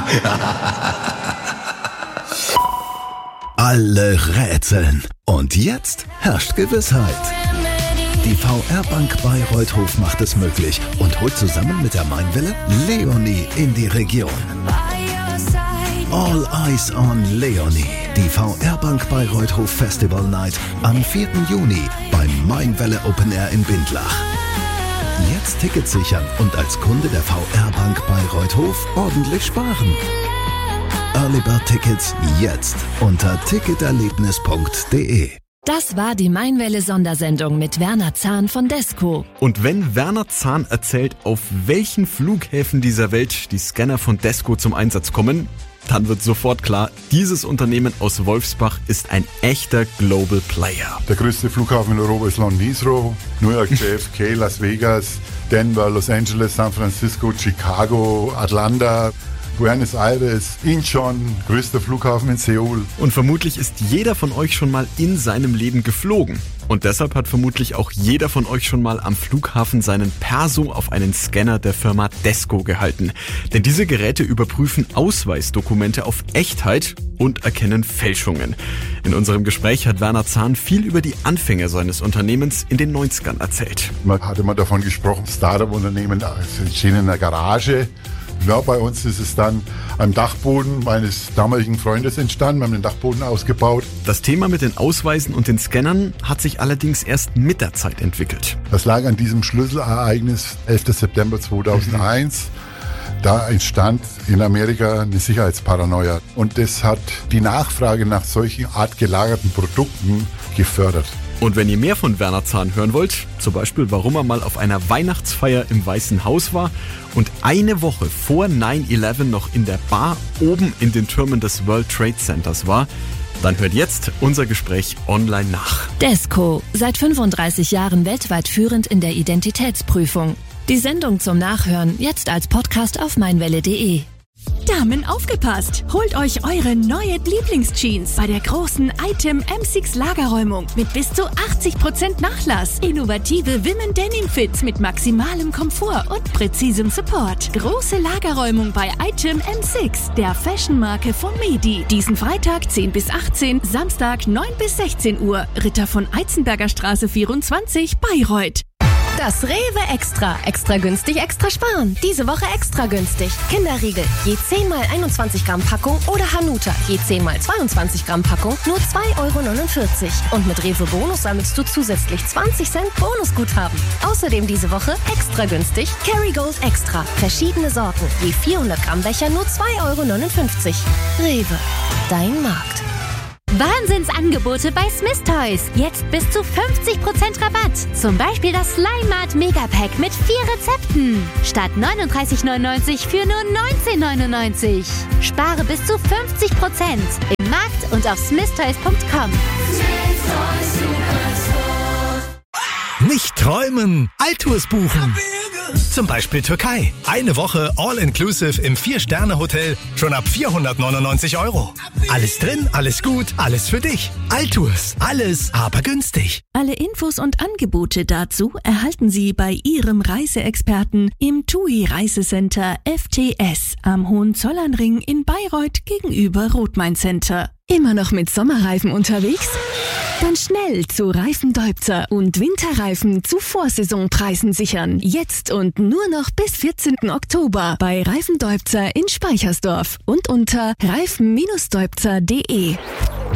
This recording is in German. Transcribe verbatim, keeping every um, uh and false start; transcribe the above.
Alle rätseln. Und jetzt herrscht Gewissheit. Die V R-Bank Bayreuth-Hof macht es möglich und holt zusammen mit der Mainwelle Leonie in die Region. All Eyes on Leonie. Die V R-Bank Bayreuth-Hof Festival Night am vierten Juni beim Mainwelle Open Air in Bindlach. Jetzt Tickets sichern und als Kunde der V R-Bank Bayreuth-Hof ordentlich sparen. Early Bird Tickets jetzt unter ticketerlebnis punkt de. Das war die Mainwelle-Sondersendung mit Werner Zahn von Desco. Und wenn Werner Zahn erzählt, auf welchen Flughäfen dieser Welt die Scanner von Desco zum Einsatz kommen, dann wird sofort klar, dieses Unternehmen aus Wolfsbach ist ein echter Global Player. Der größte Flughafen in Europa ist London Heathrow, New York J F K, Las Vegas, Denver, Los Angeles, San Francisco, Chicago, Atlanta, Buenos Aires, Incheon, größter Flughafen in Seoul. Und vermutlich ist jeder von euch schon mal in seinem Leben geflogen. Und deshalb hat vermutlich auch jeder von euch schon mal am Flughafen seinen Perso auf einen Scanner der Firma Desco gehalten. Denn diese Geräte überprüfen Ausweisdokumente auf Echtheit und erkennen Fälschungen. In unserem Gespräch hat Werner Zahn viel über die Anfänge seines Unternehmens in den neunzigern erzählt. Man hatte mal davon gesprochen, Startup-Unternehmen stehen in der Garage. Ja, bei uns ist es dann am Dachboden meines damaligen Freundes entstanden. Wir haben den Dachboden ausgebaut. Das Thema mit den Ausweisen und den Scannern hat sich allerdings erst mit der Zeit entwickelt. Das lag an diesem Schlüsselereignis, elfter September zweitausendeins. Mhm. Da entstand in Amerika eine Sicherheitsparanoia. Und das hat die Nachfrage nach solchen Art gelagerten Produkten gefördert. Und wenn ihr mehr von Werner Zahn hören wollt, zum Beispiel warum er mal auf einer Weihnachtsfeier im Weißen Haus war und eine Woche vor neun elf noch in der Bar oben in den Türmen des World Trade Centers war, dann hört jetzt unser Gespräch online nach. Desco, seit fünfunddreißig Jahren weltweit führend in der Identitätsprüfung. Die Sendung zum Nachhören jetzt als Podcast auf mainwelle punkt de. Damen, aufgepasst! Holt euch eure neue Lieblingsjeans bei der großen Item M sechs Lagerräumung mit bis zu achtzig Prozent Nachlass. Innovative Women Denim Fits mit maximalem Komfort und präzisem Support. Große Lagerräumung bei Item M sechs, der Fashion-Marke von Medi. Diesen Freitag zehn bis achtzehn, Samstag neun bis sechzehn Uhr. Ritter von Eizenberger Straße vierundzwanzig, Bayreuth. Das Rewe Extra. Extra günstig, extra sparen. Diese Woche extra günstig. Kinderriegel, je zehn mal einundzwanzig Gramm Packung oder Hanuta, je zehn mal zweiundzwanzig Gramm Packung, nur zwei Euro neunundvierzig. Und mit Rewe Bonus sammelst du zusätzlich zwanzig Cent Bonusguthaben. Außerdem diese Woche extra günstig Kerrygold Extra. Verschiedene Sorten, je vierhundert Gramm Becher, nur zwei Euro neunundfünfzig. Rewe, dein Markt. Wahnsinnsangebote bei Smith Toys. Jetzt bis zu fünfzig Prozent Rabatt. Zum Beispiel das Slime Mart Megapack mit vier Rezepten. Statt neununddreißig neunundneunzig für nur neunzehn neunundneunzig. Spare bis zu fünfzig Prozent im Markt und auf smith toys punkt com. Nicht träumen, Altours buchen. Zum Beispiel Türkei. Eine Woche All-Inclusive im vier-Sterne-Hotel schon ab vierhundertneunundneunzig Euro. Alles drin, alles gut, alles für dich. Altours. Alles, aber günstig. Alle Infos und Angebote dazu erhalten Sie bei Ihrem Reiseexperten im T U I Reisecenter F T S am Hohenzollernring in Bayreuth gegenüber Rothmain Center. Immer noch mit Sommerreifen unterwegs? Dann schnell zu Reifendeubzer und Winterreifen zu Vorsaisonpreisen sichern. Jetzt und nur noch bis vierzehnten Oktober bei Reifendeubzer in Speichersdorf und unter reifen Bindestrich deubzer punkt de.